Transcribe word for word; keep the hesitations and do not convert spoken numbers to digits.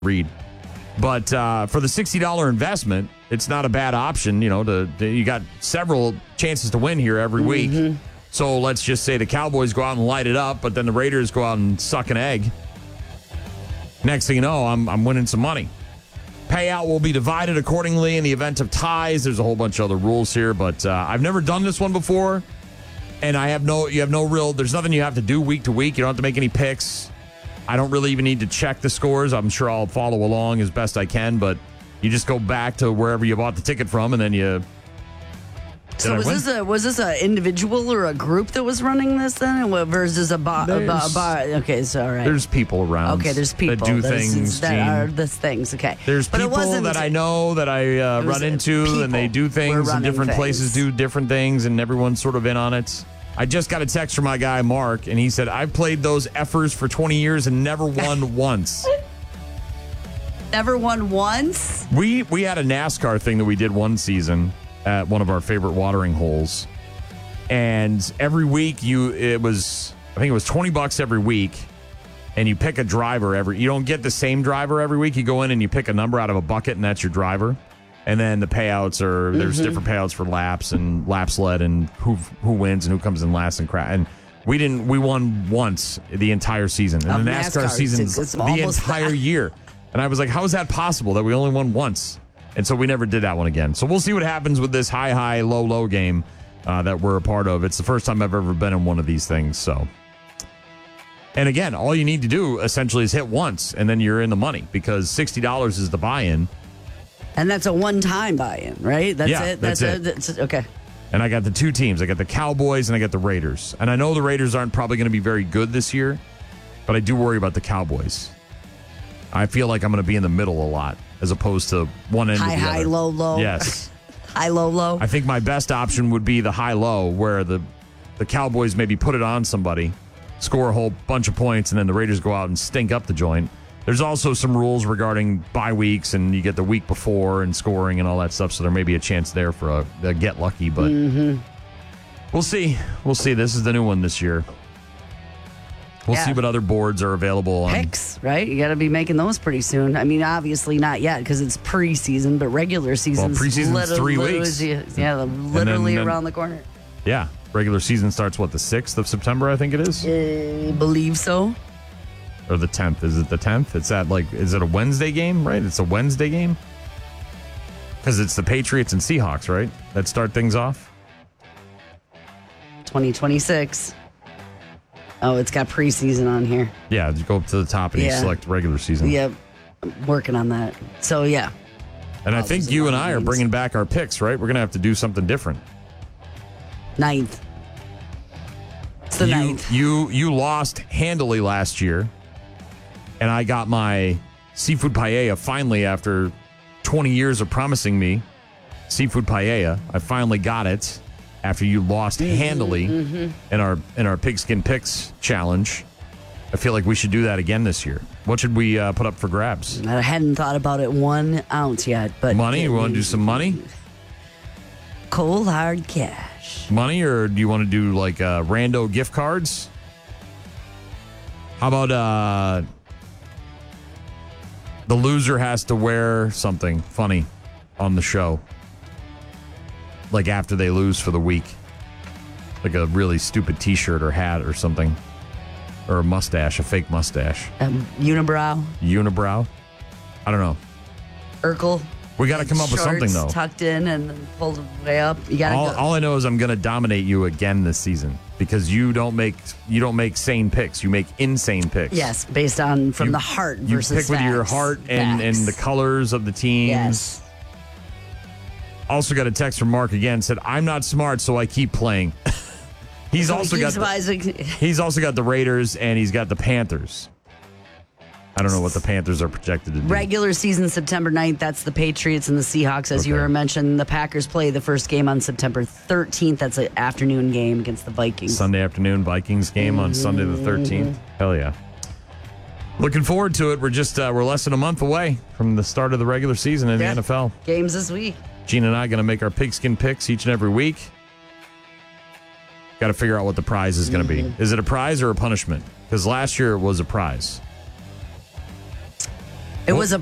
read. But uh, for the sixty dollars investment, it's not a bad option. You know, to, to you got several chances to win here every week. Mm-hmm. So let's just say the Cowboys go out and light it up, but then the Raiders go out and suck an egg. Next thing you know, I'm I'm winning some money. Payout will be divided accordingly in the event of ties. There's a whole bunch of other rules here, but uh, I've never done this one before, and I have no. You have no real. There's nothing you have to do week to week. You don't have to make any picks. I don't really even need to check the scores. I'm sure I'll follow along as best I can, but you just go back to wherever you bought the ticket from, and then you. So was this a was this an individual or a group that was running this then, versus a bar? A bar, a bar? Okay, so all right. There's people around. Okay, there's people that do There's- things. that Gene. are the things. Okay, There's But it people wasn't- that I know that I uh, It was, run uh, into, people and they do were things, and running different things. places do different things, and everyone's sort of in on it. I just got a text from my guy Mark, and he said, "I've played those effers for twenty years and never won once." Never won once. We we had a NASCAR thing that we did one season at one of our favorite watering holes, and every week you it was I think it was twenty bucks every week, and you pick a driver every. You don't get the same driver every week. You go in and you pick a number out of a bucket, and that's your driver. And then the payouts are there's Mm-hmm. different payouts for laps and lap sled and who who wins and who comes in last and crash. And we didn't we won once the entire season. And Of the NASCAR, NASCAR, season it's- it's the almost entire that. year. And I was like, how is that possible that we only won once? And so we never did that one again. So we'll see what happens with this high, high, low, low game uh, that we're a part of. It's the first time I've ever been in one of these things. So, and again, all you need to do essentially is hit once, and then you're in the money because sixty dollars is the buy-in. And that's a one-time buy-in, right? That's Yeah, it. that's it. That's, okay. And I got the two teams. I got the Cowboys and I got the Raiders. And I know the Raiders aren't probably going to be very good this year, but I do worry about the Cowboys. I feel like I'm going to be in the middle a lot as opposed to one end High, or the high, other. low, low. Yes. High, low, low. I think my best option would be the high-low, where the the Cowboys maybe put it on somebody, score a whole bunch of points, and then the Raiders go out and stink up the joint. There's also some rules regarding bye weeks, and you get the week before and scoring and all that stuff, so there may be a chance there for a, a get lucky, but Mm-hmm. we'll see. We'll see. This is the new one this year. We'll Yeah. see what other boards are available on. Picks, right? You got to be making those pretty soon. I mean, obviously not yet because it's preseason, but regular season. preseason's three weeks. Yeah, literally then- around the corner. Yeah. Regular season starts, what, the sixth of September, I think it is? I believe so. Or the tenth. Is it the tenth? It's at like, is it a Wednesday game, right? It's a Wednesday game? Because it's the Patriots and Seahawks, right? That start things off? twenty twenty-six. Oh, it's got preseason on here. Yeah, you go up to the top and you Yeah. select regular season. Yep. I'm working on that. So, yeah. And I Oh, think there's a you lot and of I are games. bringing back our picks, right? We're going to have to do something different. Ninth. It's the you, ninth. You, you lost handily last year, and I got my seafood paella finally after twenty years of promising me seafood paella. I finally got it after you lost handily Mm-hmm. in our in our pigskin picks challenge. I feel like we should do that again this year. What should we uh, put up for grabs? I hadn't thought about it one ounce yet, but Money? You want to do some money? cold hard cash. Money, or do you want to do like uh, rando gift cards? How about uh, the loser has to wear something funny on the show, like after they lose for the week, like a really stupid T-shirt or hat or something, or a mustache, a fake mustache, Um, unibrow, unibrow. I don't know. Urkel. We got to come up with something shorts though. Tucked in and then pulled way up. You got to All, go. all I know is I'm going to dominate you again this season because you don't make you don't make sane picks. You make insane picks. Yes, based on from You- the heart You versus pick with your facts. heart and, and Facts. the colors of the teams. Yes. Also got a text from Mark again, said, I'm not smart, so I keep playing. he's So also he got keeps the, rising. he's also got the Raiders and he's got the Panthers. I don't know what the Panthers are projected to do. Regular season September ninth. That's the Patriots and the Seahawks. As you Okay. were mentioned, the Packers play the first game on September thirteenth. That's an afternoon game against the Vikings. Sunday afternoon Vikings game on Sunday the thirteenth. Hell yeah. Looking forward to it. We're just uh, we're less than a month away from the start of the regular season in Yeah. the N F L. Games this week. Gene and I are going to make our pigskin picks each and every week. Got to figure out what the prize is going to Mm-hmm. be. Is it a prize or a punishment? Because last year it was a prize. It was a